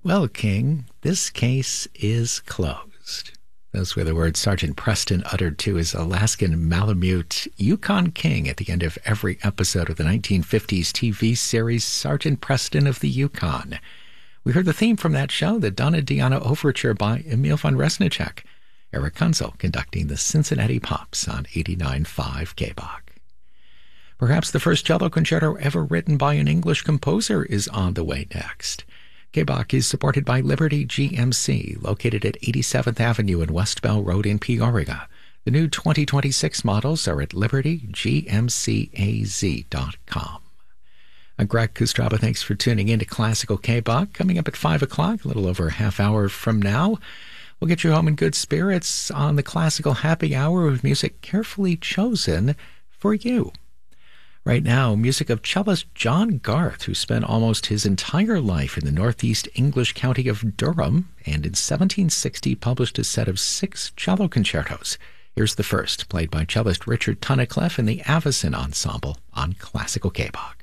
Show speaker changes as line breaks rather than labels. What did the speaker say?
Well, King, this case is closed. Those were the words Sergeant Preston uttered to his Alaskan Malamute Yukon King at the end of every episode of the 1950s TV series Sergeant Preston of the Yukon. We heard the theme from that show, the Donna Diana Overture by Emil von Resnicek. Eric Kunzel conducting the Cincinnati Pops on 89.5 KBOK. Perhaps the first cello concerto ever written by an English composer is on the way next. KBOK is supported by Liberty GMC, located at 87th Avenue and West Bell Road in Peoria. The new 2026 models are at libertygmcaz.com. I'm Greg Kustraba. Thanks for tuning in to Classical KBOK. Coming up at 5 o'clock, a little over a half hour from now, we'll get you home in good spirits on the Classical Happy Hour with music carefully chosen for you. Right now, music of cellist John Garth, who spent almost his entire life in the northeast English county of Durham, and in 1760 published a set of 6 cello concertos. Here's the first, played by cellist Richard Tunnicliffe and the Avicen Ensemble on Classical KBOK.